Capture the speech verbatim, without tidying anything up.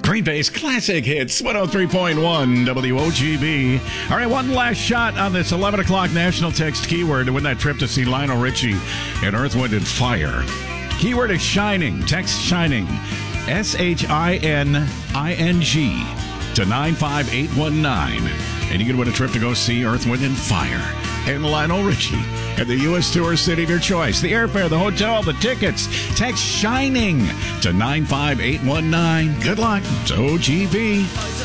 Green Bay's classic hits, one oh three point one W O G B. All right, one last shot on this eleven o'clock national text keyword to win that trip to see Lionel Richie and Earth, Wind, and Fire. Keyword is shining. Text shining. S H I N I N G to nine five eight one nine. And you can win a trip to go see Earth, Wind, and Fire and Lionel Richie at the U S tourist city of your choice. The airfare, the hotel, the tickets. Text shining to nine five eight one nine. Good luck. It's O G B.